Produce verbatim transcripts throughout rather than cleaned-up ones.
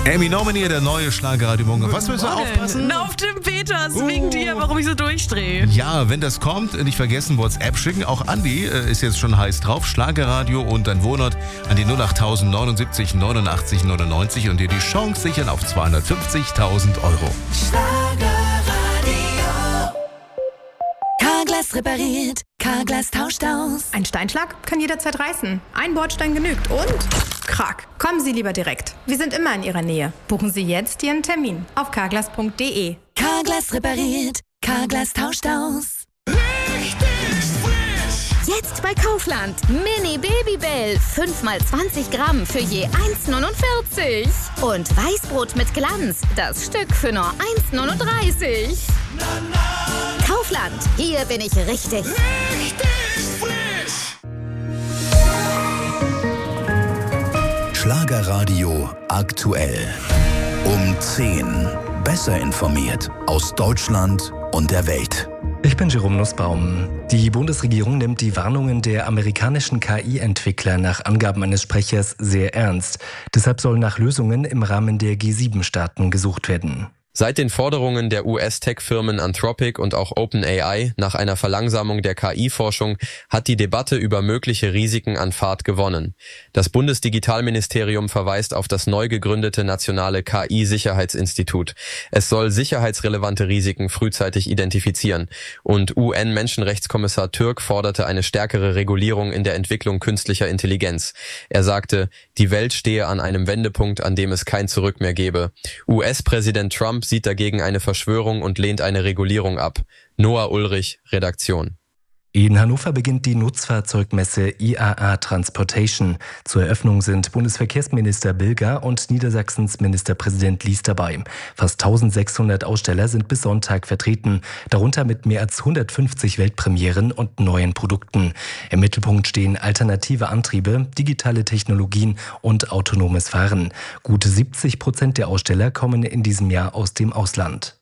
Amy Nomini, der neue Schlagerradio Morgen. Was müssen wir aufpassen? Na, auf Tim Peters, Uh. wegen dir, warum ich so durchdrehe. Ja, wenn das kommt, nicht vergessen, WhatsApp schicken. Auch Andi äh, ist jetzt schon heiß drauf. Schlagerradio und dein Wohnort an die null acht neunundsiebzig neunundachtzig neunundneunzig und dir die Chance sichern auf zweihundertfünfzigtausend Euro. Carglass repariert, Carglass tauscht aus. Ein Steinschlag kann jederzeit reißen. Ein Bordstein genügt und Krach. Kommen Sie lieber direkt. Wir sind immer in Ihrer Nähe. Buchen Sie jetzt Ihren Termin auf carglass punkt de. Carglass repariert, Carglass tauscht aus. Jetzt bei Kaufland. Mini Babybell. fünf mal zwanzig Gramm für je eins neunundvierzig. Und Weißbrot mit Glanz. Das Stück für nur eins neununddreißig. Kaufland. Hier bin ich richtig. Schlagerradio aktuell. Um zehn. Besser informiert aus Deutschland und der Welt. Ich bin Jerome Nussbaum. Die Bundesregierung nimmt die Warnungen der amerikanischen K I-Entwickler nach Angaben eines Sprechers sehr ernst. Deshalb sollen nach Lösungen im Rahmen der G sieben Staaten gesucht werden. Seit den Forderungen der U S-Tech-Firmen Anthropic und auch OpenAI nach einer Verlangsamung der K I-Forschung hat die Debatte über mögliche Risiken an Fahrt gewonnen. Das Bundesdigitalministerium verweist auf das neu gegründete nationale K I-Sicherheitsinstitut. Es soll sicherheitsrelevante Risiken frühzeitig identifizieren. Und U N-Menschenrechtskommissar Türk forderte eine stärkere Regulierung in der Entwicklung künstlicher Intelligenz. Er sagte, die Welt stehe an einem Wendepunkt, an dem es kein Zurück mehr gebe. U S-Präsident Trump sieht dagegen eine Verschwörung und lehnt eine Regulierung ab. Noah Ulrich, Redaktion. In Hannover beginnt die Nutzfahrzeugmesse I A A Transportation. Zur Eröffnung sind Bundesverkehrsminister Bilger und Niedersachsens Ministerpräsident Lies dabei. Fast eintausendsechshundert Aussteller sind bis Sonntag vertreten, darunter mit mehr als hundertfünfzig Weltpremieren und neuen Produkten. Im Mittelpunkt stehen alternative Antriebe, digitale Technologien und autonomes Fahren. Gute siebzig Prozent der Aussteller kommen in diesem Jahr aus dem Ausland.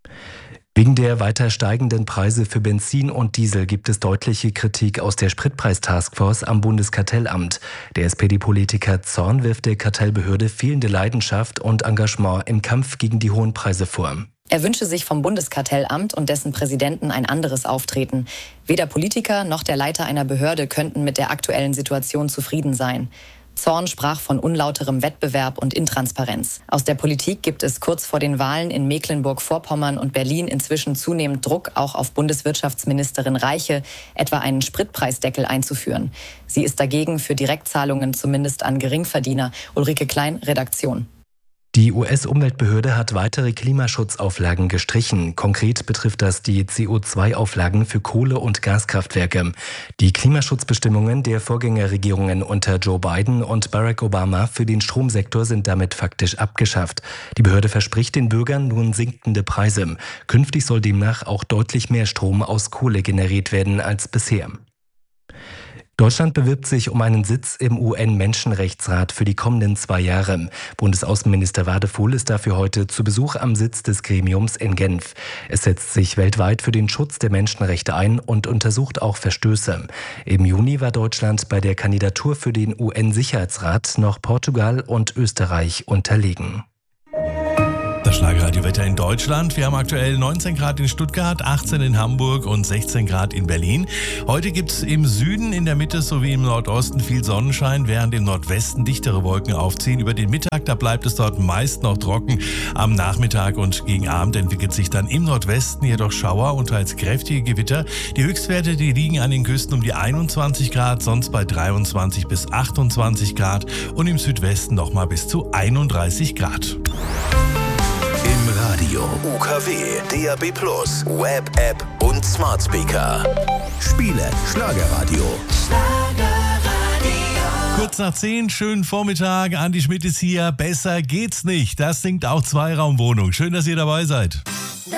Wegen der weiter steigenden Preise für Benzin und Diesel gibt es deutliche Kritik aus der Spritpreis-Taskforce am Bundeskartellamt. Der S P D-Politiker Zorn wirft der Kartellbehörde fehlende Leidenschaft und Engagement im Kampf gegen die hohen Preise vor. Er wünsche sich vom Bundeskartellamt und dessen Präsidenten ein anderes Auftreten. Weder Politiker noch der Leiter einer Behörde könnten mit der aktuellen Situation zufrieden sein. Zorn sprach von unlauterem Wettbewerb und Intransparenz. Aus der Politik gibt es kurz vor den Wahlen in Mecklenburg-Vorpommern und Berlin inzwischen zunehmend Druck, auch auf Bundeswirtschaftsministerin Reiche, etwa einen Spritpreisdeckel einzuführen. Sie ist dagegen für Direktzahlungen zumindest an Geringverdiener. Ulrike Klein, Redaktion. Die U S-Umweltbehörde hat weitere Klimaschutzauflagen gestrichen. Konkret betrifft das die C O zwei Auflagen für Kohle- und Gaskraftwerke. Die Klimaschutzbestimmungen der Vorgängerregierungen unter Joe Biden und Barack Obama für den Stromsektor sind damit faktisch abgeschafft. Die Behörde verspricht den Bürgern nun sinkende Preise. Künftig soll demnach auch deutlich mehr Strom aus Kohle generiert werden als bisher. Deutschland bewirbt sich um einen Sitz im U N-Menschenrechtsrat für die kommenden zwei Jahre. Bundesaußenminister Wadefuhl ist dafür heute zu Besuch am Sitz des Gremiums in Genf. Es setzt sich weltweit für den Schutz der Menschenrechte ein und untersucht auch Verstöße. Im Juni war Deutschland bei der Kandidatur für den U N-Sicherheitsrat noch Portugal und Österreich unterlegen. Das Schlagerradiowetter in Deutschland. Wir haben aktuell neunzehn Grad in Stuttgart, achtzehn in Hamburg und sechzehn Grad in Berlin. Heute gibt es im Süden, in der Mitte sowie im Nordosten viel Sonnenschein, während im Nordwesten dichtere Wolken aufziehen. Über den Mittag, da bleibt es dort meist noch trocken. Am Nachmittag und gegen Abend entwickelt sich dann im Nordwesten jedoch Schauer und teils kräftige Gewitter. Die Höchstwerte, die liegen an den Küsten um die einundzwanzig Grad, sonst bei dreiundzwanzig bis achtundzwanzig Grad und im Südwesten nochmal bis zu einunddreißig Grad. Im Radio, U K W, D A B plus, Web, App und Smart Speaker. Spiele Schlagerradio. Schlagerradio. Kurz nach zehn, schönen Vormittag. Andi Schmidt ist hier. Besser geht's nicht. Das singt auch Zweiraumwohnung. Schön, dass ihr dabei seid.